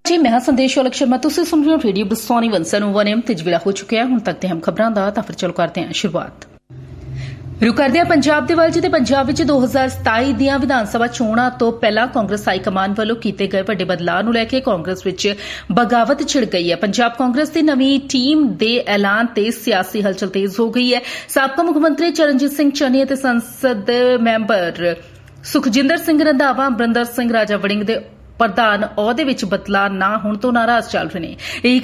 जी मैं हाँ संदेश अलग शर्मा तुसीं सुन रहे हो रेडियो बसोनी 101 ਤੇ ਵੇਲਾ ਹੋ ਚੁੱਕਿਆ ਹੁਣ ਤੱਕ ਦੇ ਹਮ ਖਬਰਾਂ ਦਾ ਤਾਂ ਫਿਰ ਚਲੋ ਕਰਦੇ ਹਾਂ ਸ਼ੁਰੂਆਤ। ਰੁਕ ਕਰਦੇ ਹਾਂ ਪੰਜਾਬ ਦੇ ਵੱਲ ਜਿੱਥੇ ਪੰਜਾਬ ਵਿੱਚ 2027 ਦੀਆਂ ਵਿਧਾਨ ਸਭਾ ਚੋਣਾਂ ਤੋਂ ਪਹਿਲਾਂ ਕਾਂਗਰਸ ਹਾਈ ਕਮਾਨ ਵੱਲੋਂ ਕੀਤੇ ਗਏ ਵੱਡੇ ਬਦਲਾਅ ਨੂੰ ਲੈ ਕੇ ਕਾਂਗਰਸ ਵਿੱਚ ਬਗਾਵਤ ਛਿੜ ਗਈ ਹੈ। ਪੰਜਾਬ ਕਾਂਗਰਸ ਦੀ ਨਵੀਂ ਟੀਮ ਦੇ ਐਲਾਨ ਤੇ ਸਿਆਸੀ ਹਲਚਲ ਤੇਜ਼ ਹੋ ਗਈ ਹੈ। ਸਾਬਕਾ ਮੁੱਖ ਮੰਤਰੀ ਚਰਨਜੀਤ ਸਿੰਘ ਚੰਨੀ ਅਤੇ ਸੰਸਦ ਮੈਂਬਰ ਸੁਖਜਿੰਦਰ ਸਿੰਘ ਰੰਧਾਵਾ ਅਮਰਿੰਦਰ ਸਿੰਘ ਰਾਜਾ ਵੜਿੰਗ ਦੇ ਪ੍ਰਧਾਨ ਅਹੁਦੇ ਵਿੱਚ ਬਦਲਾਅ ਨਾ ਹੋਣ ਤੋਂ ਨਾਰਾਜ਼ ਚੱਲ ਰਹੇ ਨੇ।